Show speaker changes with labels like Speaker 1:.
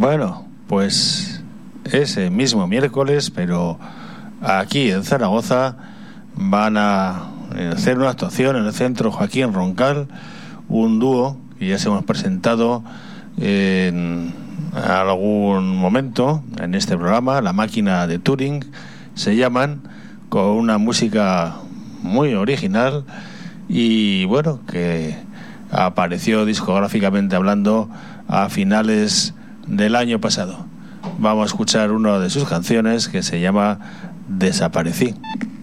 Speaker 1: Bueno, pues ese mismo miércoles, pero aquí en Zaragoza, van a hacer una actuación en el Centro Joaquín Roncal, un dúo que ya se hemos presentado en algún momento en este programa, La Máquina de Turing, se llaman, con una música muy original y bueno, que apareció discográficamente hablando a finales del año pasado. Vamos a escuchar una de sus canciones que se llama Desaparecí.